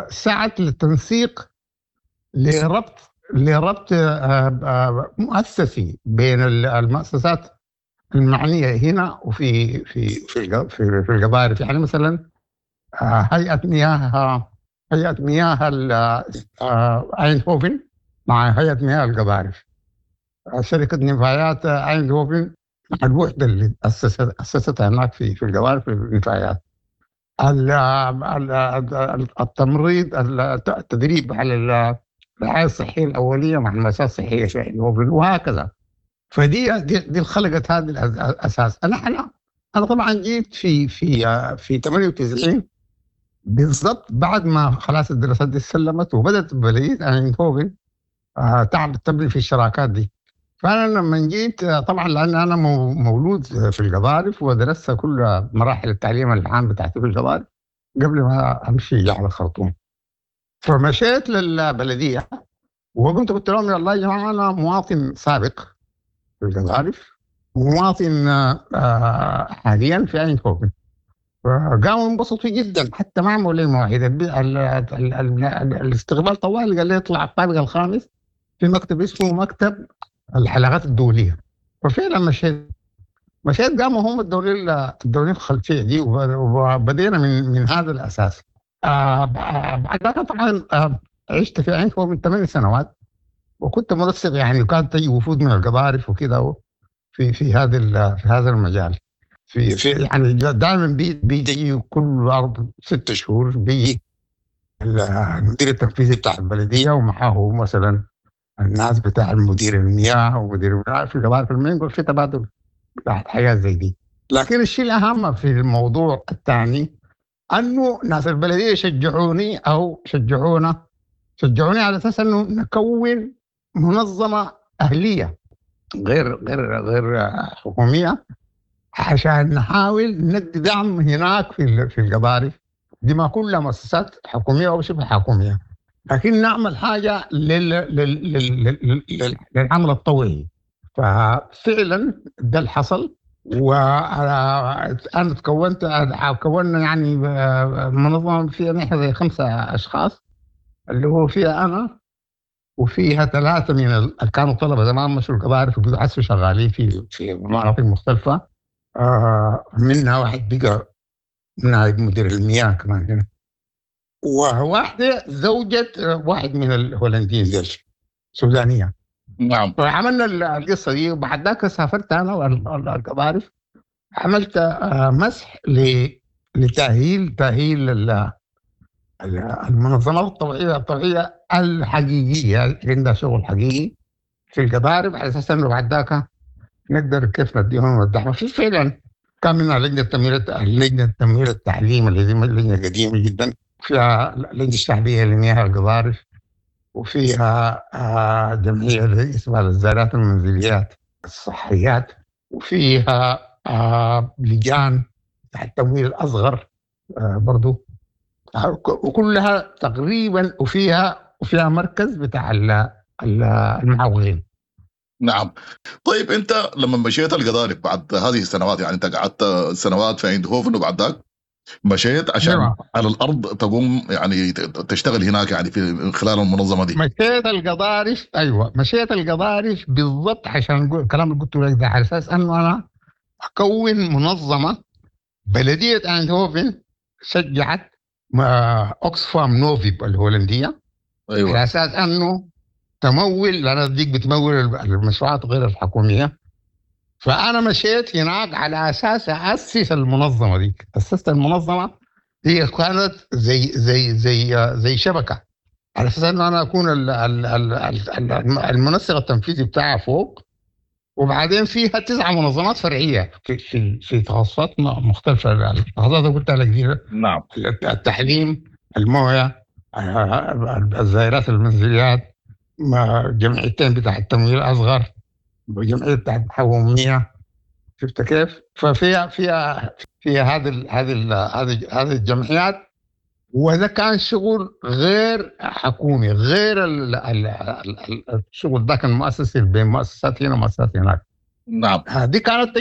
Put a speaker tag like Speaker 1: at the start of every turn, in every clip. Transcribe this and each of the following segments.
Speaker 1: سعت للتنسيق لربط مؤسسي بين المؤسسات المعنية هنا وفي في في في القبائل. يعني مثلا هيئة مياه أيندهوفن مع هيئة مياه القبائل، شركة نفايات أيندهوفن مع الوحدة اللي أسستها هناك في القبائل في النفايات. التمريض، التدريب على الرعاية الصحية الأولية مع المؤسسات الصحية في أيندهوفن، وهكذا. دي خلقت هذا الأساس. أنا طبعا جيت في 98 بالضبط بعد ما خلاص الدراسات دي سلمت وبدأت بلدية أيندهوفن تبني في الشراكات دي. فأنا لما جيت طبعا لأن أنا مولود في القضارف ودرست كل مراحل التعليم العام بتاعتي في القضارف قبل ما أمشي على الخرطوم، فمشيت للبلدية وقمت قلت لهم والله يا جماعة أنا مواطن سابق في القضارف ومواطن حاليا في أيندهوفن. فقاموا انبسطوا جدا، حتى ما عملوا لي مواعيد. الاستقبال طوال قال لي اطلع الطابق الخامس في مكتب اسمه مكتب الحلقات الدولية. وفعلا مشيت قاموا هم الدورين الخلفية دي وبدينا من هذا الأساس. بعد ذلك طبعا عشت في أيندهوفن 8 سنوات وكنت منسق، يعني وكانت تجي وفود من القضارف وكذا في هذا المجال. في يعني دائما بيجي كل 6 شهور بيجي المدير التنفيذي بتاع البلدية ومعه مثلا الناس بتاع المدير المياه ومدير المياه في القضارف المنقل، في تبادل بتاع حاجات زي دي. لكن الشيء الأهم في الموضوع الثاني أنه ناس البلدية شجعوني على أساس أنه نكون منظمة أهلية غير حكومية عشان نحاول ندي دعم هناك في القضارف دي، ما كلها مؤسسات حكومية أو شبه حكومية، لكن نعمل حاجة للعمل الطوعي. ففعلا ده اللي حصل. وأنا كونا يعني منظمة فيها نحن زي 5 أشخاص، اللي هو فيها أنا وفيها 3 من اللي كانوا طلبة زمان مشوا القضارف وبيحسوا شغالين في مناطق مختلفة. منها واحد بقى نائب مدير المياه كمان هنا، وواحدة زوجة واحد من الهولنديين دي سودانية.
Speaker 2: نعم.
Speaker 1: فعملنا القصة دي وبعد ذاك سافرت أنا والقضارف، عملت مسح لتأهيل المنظمات الطوعية الحقيقية اللي عندها شغل حقيقي في القضارف، على أساس إنه بعد ذاك نقدر كيف نديهم الدعم. فعلا كان منها لجنة تمويل التعليم اللي هي لجنة قديمة جدا، فيها لجنة الشعبية لمياه القضارف، وفيها جمعية اسمها الزارات المنزليات الصحيات، وفيها لجان تحت التمويل الأصغر برضو، وكلها تقريبا وفيها مركز بتاع المعاونين.
Speaker 2: نعم. طيب انت لما مشيت القضارف بعد هذه السنوات، يعني انت قعدت سنوات في ايندهوفن وبعد ذاك مشيت عشان على الارض تقوم يعني تشتغل هناك يعني في خلال المنظمه دي.
Speaker 1: مشيت القضارف بالضبط عشان الكلام اللي قلته لك ده، على اساس انه انا اكون منظمه. بلديه ايندهوفن شجعت اوكسفام نوفيب الهولنديه،
Speaker 2: ايوه،
Speaker 1: على اساس انه تمول، لأن ديك بتمول المشروعات غير الحكومية. فأنا مشيت هناك على أساس أسس المنظمة دي. أسست المنظمة، هي كانت زي شبكة، على أساس أنه أنا أكون المنسق التنفيذي بتاعها فوق، وبعدين فيها 9 منظمات فرعية في تخصصات مختلفة. التخصصات اللي قلتها لك دي،
Speaker 2: نعم،
Speaker 1: التحليم، الموية، الزائرات المنزليات، جمعيتين بتاع التمويل الأصغر وجمعية بتاع الحكومية. شفت كيف؟ فيها هذه الجمعيات، وهذا كان شغل غير حكومي، غير الشغل ده كان مؤسسي بين مؤسسات هنا ومؤسسات هناك.
Speaker 2: نعم.
Speaker 1: دي كانت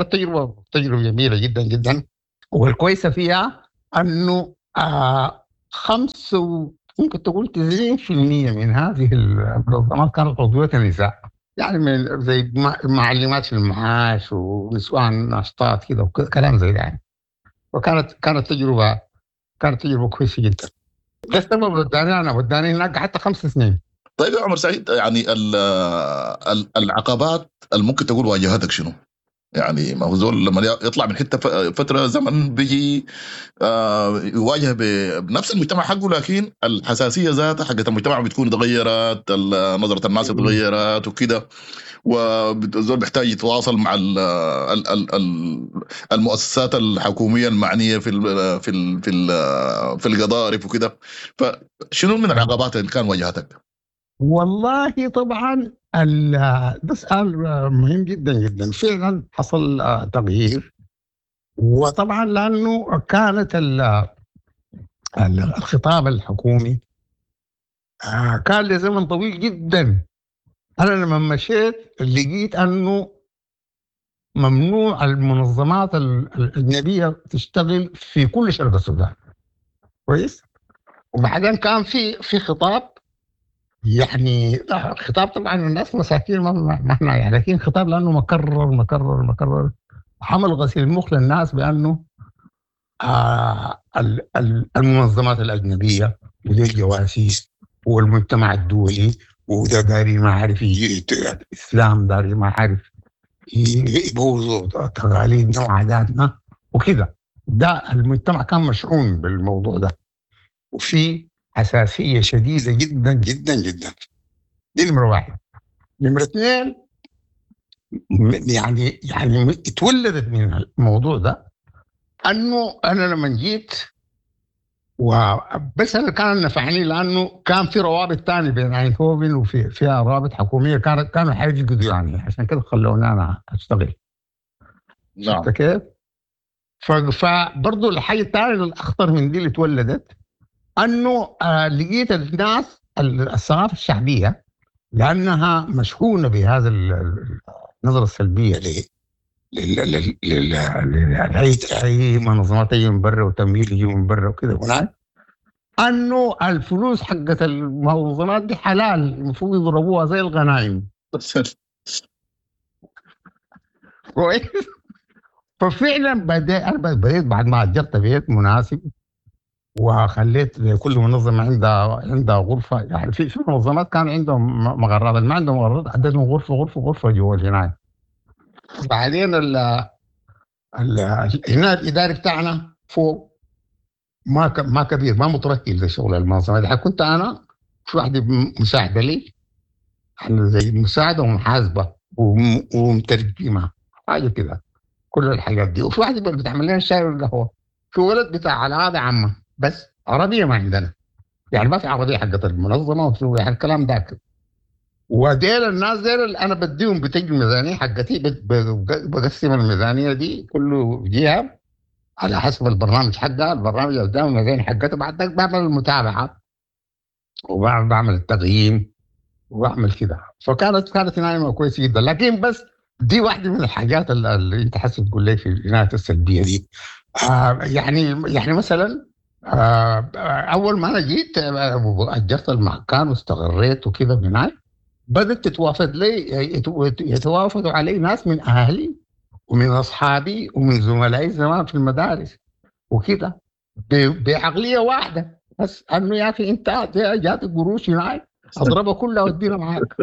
Speaker 1: تجربة جميلة جدا جدا. والكويسة فيها أنه ممكن تقول 90% من هذه المنظمات كانت عضوية نساء، يعني من زي معلمات في المعاش ونسوان ناشطات كده وكلام زي ده يعني. وكانت تجربة كويسة جدا. ده السبب وداني هناك حتى 5 سنين.
Speaker 2: طيب يا عمر سعيد، يعني العقبات اللي ممكن تقول واجهتك شنو؟ يعني ما هو زول لما يطلع من حته فتره زمن بيجي يواجه بنفس المجتمع حقه، لكن الحساسيه ذاتها حقت المجتمع بتكون تغيرت، نظره الناس اتغيرت وكده، والزول بيحتاج يتواصل مع المؤسسات الحكوميه المعنيه في القضارف وكده. فشنو من العقبات اللي كان واجهتك؟
Speaker 1: والله طبعا ده سؤال مهم جدا جدا. فعلا حصل تغيير، وطبعا لانه كانت الخطاب الحكومي كان لزمن طويل جدا. انا لما مشيت لقيت انه ممنوع المنظمات الاجنبيه تشتغل في كل شرق السودان، كويس. وبعدين كان في خطاب، يعني خطاب طبعا الناس مساكين ما احنا يعني، لكن خطاب لانه مكرر عمل غسيل مخ للناس بانه المنظمات الاجنبيه ودي الجواسيس والمجتمع الدولي وده داري ما عارف الاسلام داري ما عارف يبوظوا تقاليدنا وعاداتنا وكده. ده المجتمع كان مشحون بالموضوع ده، وفي حساسيه شديده جدا جدا جدا. دي نمره واحد. نمره اثنين، يعني اتولدت من الموضوع ده انه انا لما جيت وبس اللي كان نفعني لانه كان في روابط تاني بين اينهوفن فيها روابط حكوميه كانوا حيجدوا يعني، عشان كده خلوني انا اشتغل.
Speaker 2: نعم.
Speaker 1: شفت كيف؟ فبرضه الحاجه الثانيه الاخطر من دي اللي اتولدت انه لقيت الناس الثقافه الشعبيه لانها مشحونه بهذا النظره السلبيه اي منظمات تيجي من برا وتمويل يجي من برا وكده هناك، انه الفلوس حقت المنظمات دي حلال المفروض يضربوها زي الغنائم. كويس. ففعلا بديت بعد ما اجرت بيت مناسب وخليت كل منظمه عندها غرفه، يعني في منظمات كان عندهم مغرات، اللي ما عندهم مغرات عندهم غرفه جوا الجنايه. بعدين هنا الاداري بتاعنا فوق ما كبير، ما متركز لشغل المنظمه دي. كنت انا في واحده مساعده لي، يعني زي مساعده ومحاسبه ومترجمه حاجه كده، كل الحاجات دي. وفي واحده بتعمل لنا الشاي والقهوه. في ولد بتاع العاده عامه بس عربيه ما عندنا، يعني ما في عربيه حقت المنظمه وفي يعني الكلام ذاك. وديل الناس ديل انا بديهم بتجي الميزانيه حقتي، بقسم الميزانيه دي كله جهه على حسب البرنامج حقها. البرنامج قدام الميزانيه حقته، بعد ذلك بعمل المتابعه وبعمل التقييم وبعمل كده. كانت نايمه كويسه جدا. لكن بس دي واحده من الحاجات اللي انت حاسس تقول لي في العنايه السلبيه دي. يعني مثلا اول ما انا جيت اجرت المكان واستقريت وكده هناك، بدات تتوافد لي يتوافدوا علي ناس من اهلي ومن اصحابي ومن زملائي زمان في المدارس وكده، بعقليه واحده بس انه يا اخي انت جات قروش هناك اضربها كلها وادينا معاك.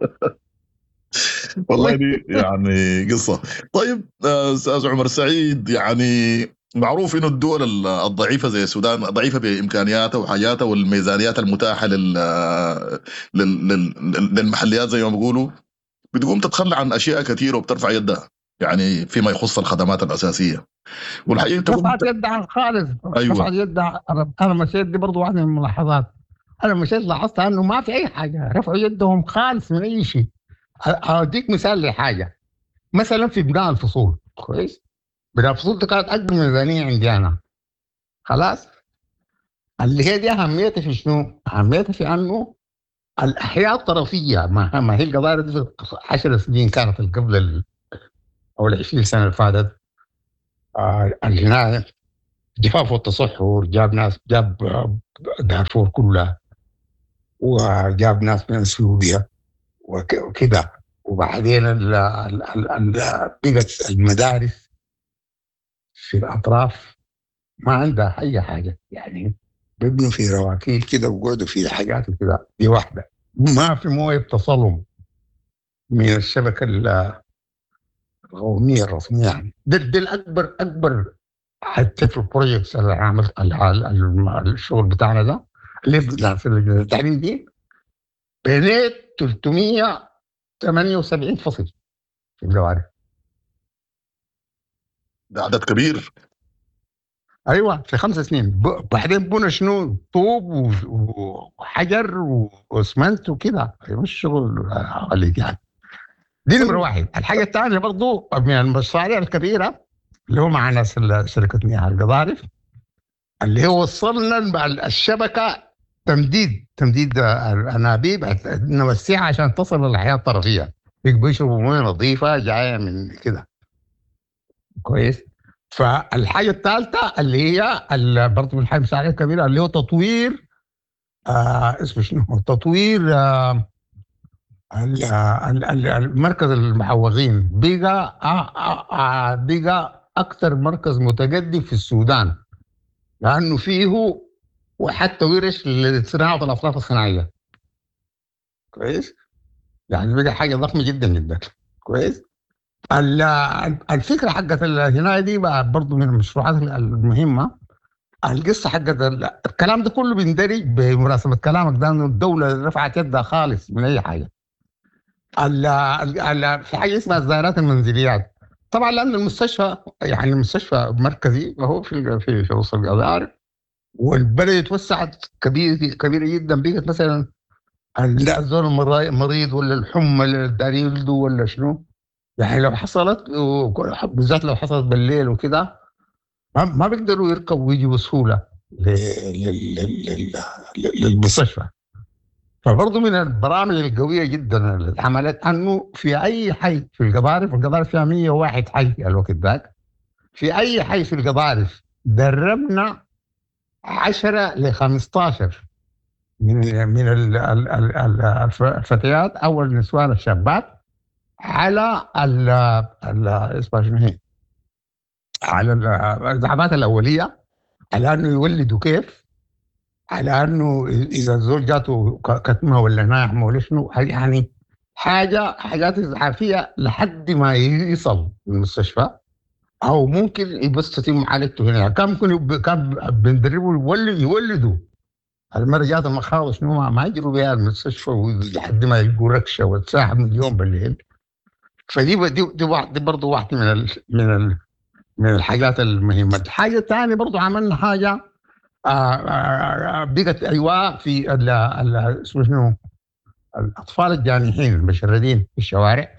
Speaker 2: والله دي يعني قصه. طيب استاذ عمر سعيد، يعني معروف انه الدول الضعيفه زي السودان ضعيفه بامكانياتها وحاجاتها والميزانيات المتاحه للمحليات زي ما بيقولوا، بتقوم تتخلى عن اشياء كثيره وبترفع يدها، يعني فيما يخص الخدمات الاساسيه. والحقيقه
Speaker 1: رفعت يدها خالص.
Speaker 2: أيوة.
Speaker 1: رفعت يدها. انا مشيت، دي برضه واحده من الملاحظات. انا مشيت لاحظت انه ما في اي حاجه، رفعوا يدهم خالص من اي شيء. اديك مثال لحاجه، مثلا في بناء الفصول، كويس. بناء الفصول دي كانت اكبر ميزانيه عندي انا، خلاص. اللي هي دي اهميتها في شنو؟ اهميتها في انه الاحياء الطرفيه، ما هي القضايا دي 10 سنين كانت قبل او ال 20 سنه اللي فاتت. العنايه جفاف والتصحر، جاب ناس، جاب دارفور كلها، وجاب ناس من سوريا وكده. وبعدين بقت المدارس في الأطراف ما عندها أي حاجة، يعني بيبنوا في رواكيل كده وقعدوا في حاجات كده. دي واحدة، ما في مويه تصلم من الشبكة القومية الرسمية. يعني ده الأكبر حتى في البروجيكتس اللي عملت الشغل بتاعنا ده اللي في التعليم دي، بنيت 378 فصل في الجوارح.
Speaker 2: ده عدد كبير.
Speaker 1: ايوه في 5 سنين. بعدين بنى شنو؟ طوب وحجر واسمنت وكده، مش شغل اللي يعني. دي نمرة واحد. الحاجة الثانية برضو من المشاريع الكبيرة اللي هو مع ناس شركة مياه القضارف، اللي هو وصلنا الشبكة تمديد الأنابيب نوسعها عشان تصل للحياة الطرفية، يبقوا يشربوا مويه نظيفة جاية من كده. كويس. فالحاجة الثالثة اللي هي برضه من الحاجة المساعدة الكبيرة اللي هو تطوير اسمه شنو؟ تطوير المركز المحوغين. بقى أكثر مركز متقدم في السودان، لأنه فيه وحتى ورش لصناعة الأصناف الصناعية. كويس. يعني بقى حاجة ضخمة جدا جدا. كويس. الفكرة حقت هنا دي بقى برضو من المشروعات المهمة. القصة حقت الكلام ده كله بيندرج بمناسبة كلامك ده، انه الدولة رفعت يدها خالص من أي حاجة. في حاجة اسمها الزائرات المنزليات. طبعا لأن المستشفى يعني المستشفى مركزي وهو في وسط القضارف، والبلد اتوسعت كبيرة جدا. بقت مثلا الزول المريض ولا الحمى اللي داري يولده ولا شنو، يعني لو حصلت بالذات لو حصلت بالليل وكده ما بيقدروا يركبوا ويجوا بسهوله للمستشفى. فبرضه من البرامج القويه جدا اللي اتعملت انه في اي حي في القضارف فيها 101 حي الوقت ذاك، في اي حي في القضارف دربنا 10 ل 15 من الفتيات او النسوان الشابات على اسمها شنو هي، على الإسعافات الأولية، على أنه يولدوا كيف، على أنه إذا الزول جاته كتمة ولا ناعمة ولا شنو، يعني حاجات إسعافية لحد ما يصل المستشفى، أو ممكن بس تتم معالجته هنا. كان ممكن كان بندربوا يولدوا المرة جات المخاض شنو ما يجروا بها المستشفى لحد ما يلقوا ركشة وتساحب من اليوم بالليل. دي برضه واحدة من الحاجات المهمة. الحاجة الثانية برضو عملنا حاجة بقت أيوة في اسمه شنو، الأطفال الجانحين المشردين في الشوارع.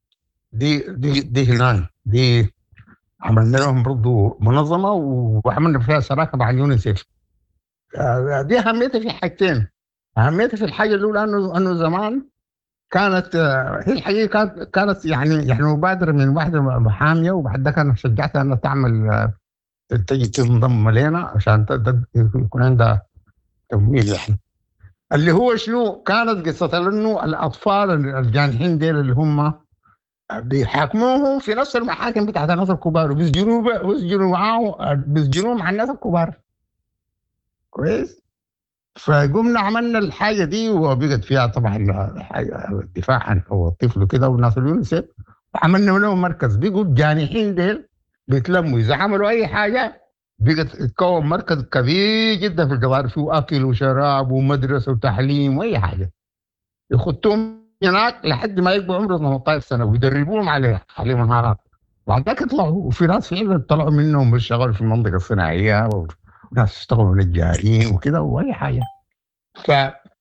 Speaker 1: دي هناك دي عملنا لهم برضو منظمة وعملنا فيها شراكة مع اليونيسيف. دي أهميتها في حاجتين. أهميتها في الحاجة الأولى أنه زمان كانت هي الحقيقة كانت يعني مبادرة من واحدة محامية، وبعد ذلك أنا شجعتها أنها تعمل تجي تنضم لنا عشان يكون عندها تمويل. يعني اللي هو شنو كانت قصة انه الاطفال الجانحين ديل اللي هم بيحاكموهم في نفس المحاكم بتاعت الناس الكبار، وبيسجنوا معاه، بيسجنوا مع الناس الكبار. كويس. فقمنا عملنا الحاجة دي وبقت فيها طبعا الدفاع عن الطفل وكده والناس اليونيسيف، وعملنا لهم مركز. بيقوا الجانحين ديل بيتلموا اذا عملوا اي حاجه، بقت تكون مركز كبير جدا في الجوار، فيه اكل وشراب ومدرسه وتعليم واي حاجه. يخطوهم هناك لحد ما يبقوا عمره 18 سنه ويدربوهم عليه مهارات. بعد ذاك يطلعوا، وفي ناس فعلا طلعوا منهم بيشتغلوا في المنطقه الصناعيه، وناس يشتغلوا نجارين وكده واي حاجه. ف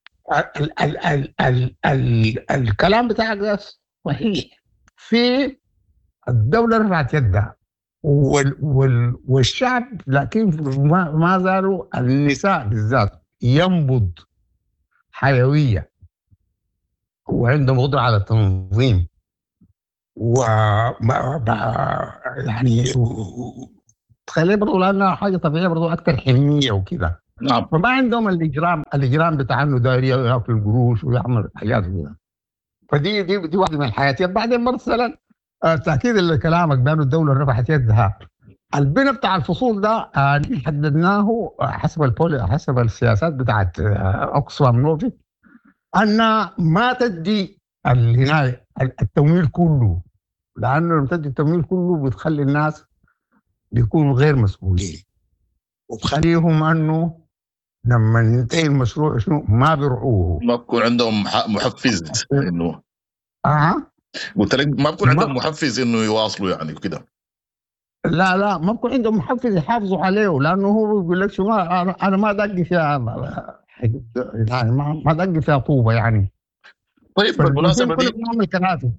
Speaker 1: الكلام بتاعك ده صحيح. في الدوله رفعت يدها والشعب، لكن ما زالوا النساء بالذات ينبض حيوية وعندهم قدرة على التنظيم و يعني تخليه برضه لانها حاجه طبيعيه برضه اكثر حنيه وكده.
Speaker 2: نعم.
Speaker 1: فما عندهم الاجرام بتاع انه داير ياكل قروش ويعمل حاجات كده. فدي واحده من الحياتيات. بعدين مثلا تاكيد لكلامك بانه الدوله رفعت يدها. البناء بتاع الفصول ده حددناه حسب السياسات بتاعت اوكسفام نوفي ان ما تدي هنا التمويل كله، لانه لما تدي التمويل كله بتخلي الناس بيكونوا غير مسؤولين، وبخليهم انه لما ينتهي المشروع شنو ما بيرعوه،
Speaker 2: ما بكون عندهم محفز انه قلت لك ما بكون عندهم محفز انه يواصلوا يعني وكده.
Speaker 1: لا ما بكون عندهم محفز يحافظوا عليه، لانه هو بيقول لك شو انا ما دقي فيها يعني ما دقي فيها طوبه يعني.
Speaker 2: طيب بالمناسبه دي
Speaker 1: الكراسي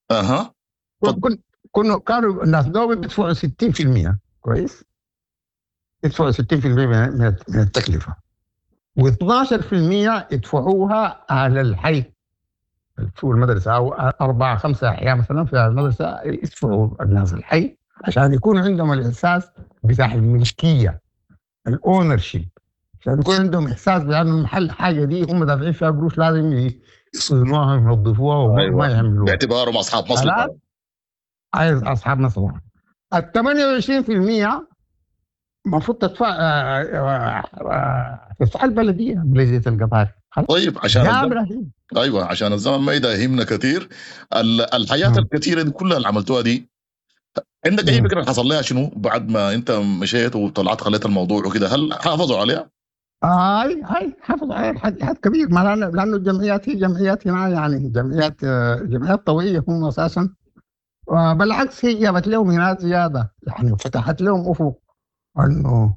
Speaker 1: كانوا الناس دول بيدفعوا 60%، كويس، يدفعوا 60% من التكلفه، و12% يدفعوها على الحي في المدرسه، او 4-5 احياء مثلا في المدرسه يدفعوا الناس الحي عشان يكون عندهم الاحساس بتاع الملكيه، الاونرشيب، عشان يكون عندهم احساس بان المحل حاجه دي هم دافعين فيها قروش لازم يصونوها وينظفوها وما يعملوها
Speaker 2: باعتبارهم اصحاب مصلحه.
Speaker 1: عايز اصحاب مصلحه. ال 28% المفروض تدفع بلديه القطار.
Speaker 2: طيب عشان ايوه عشان الزمن ما يداهمنا كثير. الحياه الكثيره دي كلها اللي عملتوها دي، عندك اي فكره حصل لها شنو بعد ما انت مشيت وطلعت خليت الموضوع وكده؟ هل حافظوا عليها؟
Speaker 1: هاي حافظوا عليها حد كبير، ما لانه الجمعيات هي جمعيات هنا يعني جمعيات طوعيه هم اساسا، بالعكس هي جابت لهم هنا زياده يعني، فتحت لهم افق انه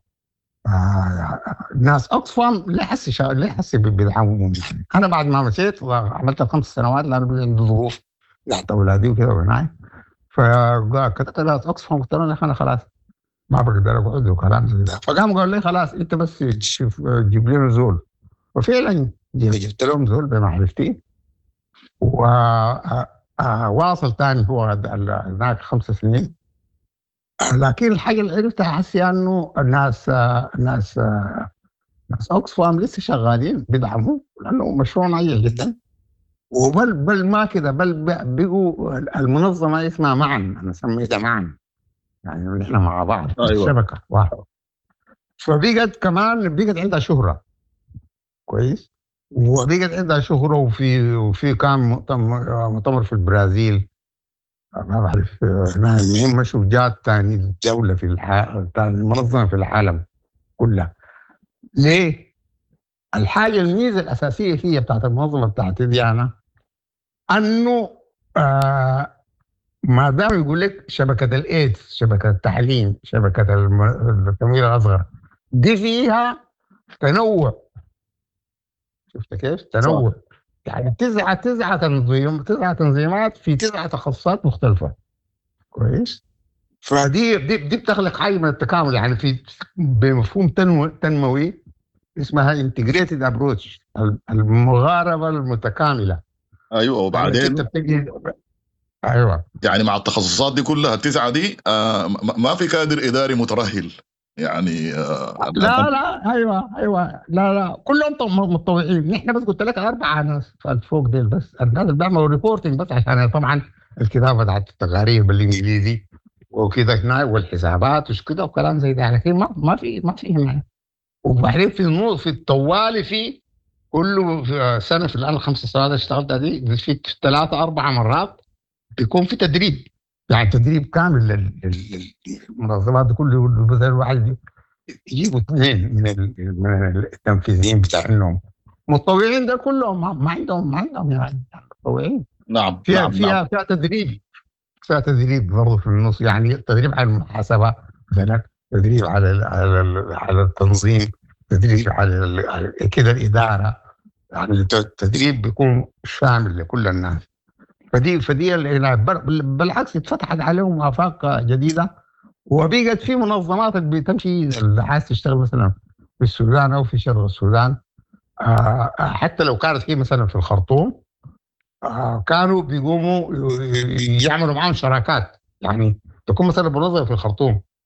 Speaker 1: ناس اوكسفام لا يحس بدعمهم. انا بعد ما مشيت وعملت 5 سنوات لانه عندي ظروف تحت اولادي وكده وهناك، فكتبت ناس اوكسفام قلت لهم انا خلاص ما بقدر اقعد وكلام زي ده، فقام قال لي خلاص انت بس جيب لنا زول، وفعلا جبت لهم زول بمعرفتي، وواصل ثاني هو هناك 5 سنين. لكن الحاجه اللي عرفتها حسي انه الناس اوكسفام لسه شغالين بيدعموا لانه مشروع ناجح جدا، وبل ما كده بل بقوا المنظمه اسمها معا، انا سميتها معا يعني نحن مع بعض. أيوة. الشبكه واحده، فبقت كمان بقت عندها شهره كويس، وبقت عندها شهره وفي كان مؤتمر في البرازيل ما بعرف مهم شو جات ثاني دولة في ثاني منظمة في العالم كلها. ليه؟ الحاجة الميزة الأساسية فيها بتاعت المنظمة بتاعت ديانا أنه ما دام يقول لك شبكة الإيدز، شبكة التعليم، شبكة التمويل الأصغر، دي فيها تنوع. شفت كيف؟ تنوع صح. يعني تسعة تنظيمات في 9 تخصصات مختلفة، كويس. فدي بتخلق حاجه من التكامل يعني في بمفهوم تنموي اسمها انتجريتد ابروتش، المغاربه المتكامله.
Speaker 2: ايوه وبعدين
Speaker 1: ايوه
Speaker 2: يعني مع التخصصات دي كلها ال9 دي ما في كادر اداري مترهل يعني
Speaker 1: لا ايوه لا كلهم متطوعين. نحن بس قلت لك 4 ناس فوق ديل بس، الناس اللي بيعملوا ريبورتنج بس عشان طبعا الكتابه بتاعت التقارير بالانجليزي وكده هنا والحسابات وش كده وكلام زي ده، لكن ما في هنا. وبعدين في الطوالي في كله في سنه في الان 5 سنوات اشتغلت دي في 3-4 مرات بيكون في تدريب، يعني تدريب كامل للمنظمات كله. مثلا واحد يجيبوا 2 من التنفيذيين بتاعهم متطوعين، ده كلهم ما عندهم يعني متطوعين.
Speaker 2: نعم
Speaker 1: فيها تدريب، فيها تدريب برضه في النص، يعني تدريب على المحاسبه مثلا، تدريب على التنظيم، تدريب على كده الاداره، يعني التدريب بيكون شامل لكل الناس. فدي بالعكس اتفتحت عليهم افاق جديده، وبقت في منظمات بتمشي اللي عايز تشتغل مثلا في السودان او في شرق السودان، حتى لو كانت هي مثلا في الخرطوم، كانوا بيقوموا يعملوا معهم شراكات، يعني تكون مثلا منظمه في الخرطوم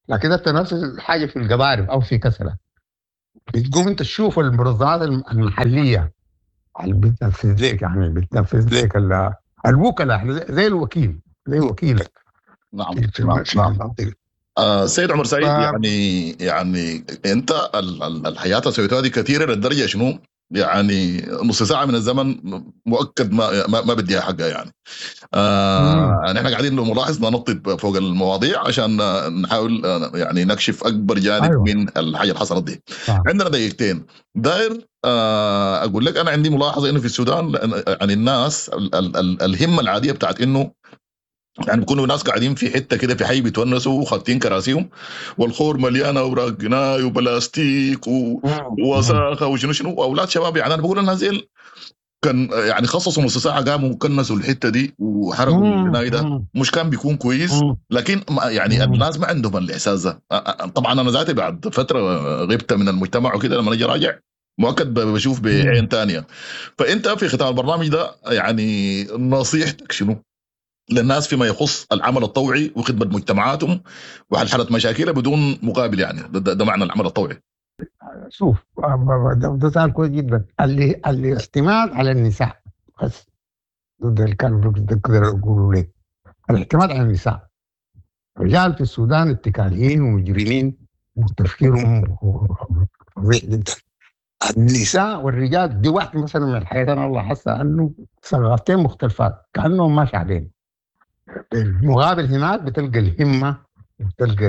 Speaker 1: لكن انت نفس الحاجه في القضارب او في كسله، بتقوم انت تشوف المنظمات المحليه اللي بتنفذ لك، يعني بتنفذ لك الوكلاء زي الوكيل، زي وكيلك
Speaker 2: نعم
Speaker 1: في
Speaker 2: نعم نعم.
Speaker 1: المنطقه.
Speaker 2: سيد عمر سعيد، يعني انت الحياه اللي سويتها دي كثيره للدرجه شنو؟ يعني نص ساعه من الزمن مؤكد ما بديها حقها يعني. نحن قاعدين نلاحظ ننطط فوق المواضيع عشان نحاول يعني نكشف اكبر جانب
Speaker 1: ايوه
Speaker 2: من الحاجه اللي حصلت دي.
Speaker 1: صح.
Speaker 2: عندنا دقيقتين داير اقول لك انا عندي ملاحظه انه في السودان يعني الناس الهمه العاديه بتاعت انه يعني بيكونوا ناس قاعدين في حته كده في حي بيتونسوا وخابطين كراسيهم والخور مليانه اوراق جناي وبلاستيك ووساخه وشنو شنو، واولاد شباب يعني انا بقول الناس دي كان يعني خصصوا نص ساعه قاموا كنسوا الحته دي وحرقوا الجناي ده، مش كان بيكون كويس؟ لكن يعني الناس ما عندهم الاحساس ده. طبعا انا ذاتي بعد فتره غبت من المجتمع وكده، لما اجي راجع مؤكد بشوف بعين تانية. فانت في ختام البرنامج ده يعني نصيحتك شنو للناس فيما يخص العمل الطوعي وخدمة مجتمعاتهم وحل مشاكلها بدون مقابل؟ يعني ده معنى العمل الطوعي.
Speaker 1: شوف ده سؤال كويس جدا. الاعتماد على النساء بس، ده اللي كانوا بيقدروا يقولوا لك، الاعتماد على النساء. الرجال في السودان اتكاليين ومجرمين وتفكيرهم فظيع جدا. النساء والرجال دي واحدة مثلا من الحياة، أنا الله حاسة أنه ثقافتين مختلفات كأنهم ما شعبين. بالمقابل هناك بتلقى الهمة وتلقى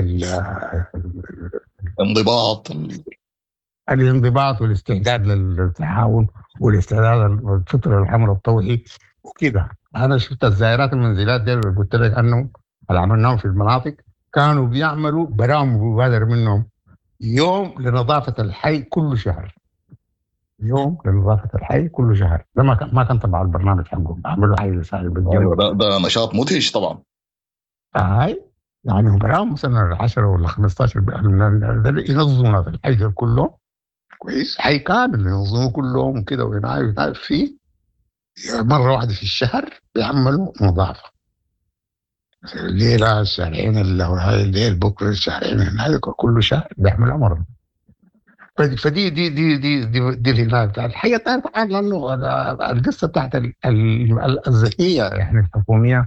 Speaker 2: انضباط
Speaker 1: الانضباط والاستعداد للتعاون والاستعداد للفطر الحمل الطوعي وكده. انا شفت الزائرات المنزلات دي اللي قلت لك انه اللي عملناهم في المناطق كانوا بيعملوا برامج مبادر منهم يوم لنظافه الحي كل شهر، يوم لنظافه الحي كل شهر. ده ما كان تبع البرنامج حقهم، عملوا حي لسائل
Speaker 2: ايوه
Speaker 1: بالجو.
Speaker 2: ده نشاط مدهش طبعا.
Speaker 1: هاي يعني برامج مثلا 10 ولا 15 ينظموا في الحي كله كويس، حي كامل ينظموا كلهم كده وينعرف فيه مرة واحدة في الشهر بيعملوا نظافة. الليلة الشهرين اللي هو هاي الليل بكرة الشهرين هذا كل شهر بيعملوا مرة. فدي دي الهلاك بتاعت الحقيقة. تعرف طبعا لأنه القصة بتاعت الذهنية يعني الحكومية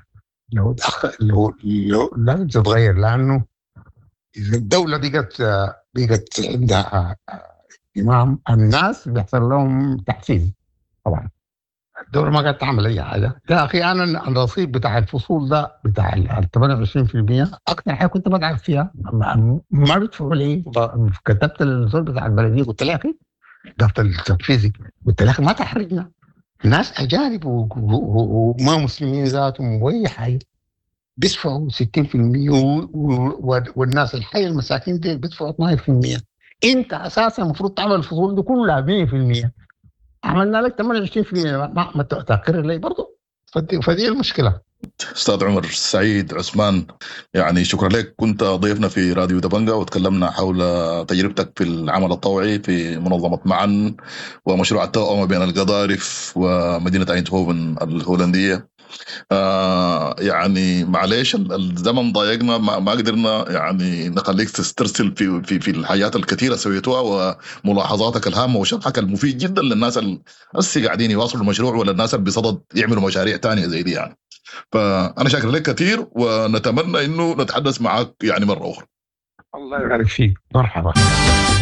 Speaker 1: لو لازم تتغير، لأنه إذا الدولة بقت عندها اهتمام، الناس بيحصل لهم تحفيز. طبعا الدولة ما قاعدة تعمل أي حاجة. يا أخي أنا الرصيد بتاع الفصول ده بتاع ال 28% أكثر حاجة كنت بدعم فيها ما بيدفعوا لي. كتبت الرصيد بتاع البلدية قلت له يا أخي ضبط التنفيذي، قلت له ما تحرجنا، ناس أجانب وما مسلمين ذاتهم وأي حاجة بيدفعوا 60% والناس الحي المساكين دي بيدفعوا 12%. أنت أساسا المفروض تعمل الفصول دي كلها 100%، عملنا لك 28% ما تقر لي برضه. فدي المشكله.
Speaker 2: استاذ عمر سعيد عثمان، يعني شكرا لك، كنت ضيفنا في راديو دبنجا وتكلمنا حول تجربتك في العمل الطوعي في منظمه معا ومشروع التوأمة بين القضارف ومدينه ايندهوفن الهولنديه. يعني معليش الزمن ضايقنا، ما قدرنا يعني نخليك تسترسل في الحاجات الكثيره سويتوها وملاحظاتك الهامه وشرحك المفيد جدا للناس اللي قاعدين يواصلوا المشروع ولا الناس اللي بصدد يعملوا مشاريع تانية زي دي يعني. فانا شاكر لك كثير ونتمنى انه نتحدث معك يعني مره اخرى.
Speaker 1: الله يبارك فيك، مرحبا.